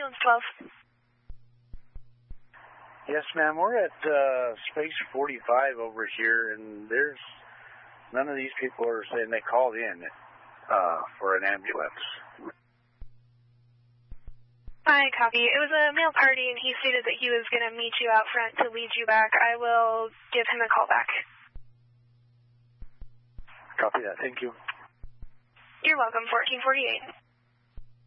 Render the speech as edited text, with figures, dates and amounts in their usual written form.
ambulance 12. Yes, ma'am. We're at Space 45 over here, and there's none of these people are saying they called in for an ambulance. I copy. It was a male party, and he stated that he was going to meet you out front to lead you back. I will give him a call back. Copy that. Thank you. You're welcome, 1448.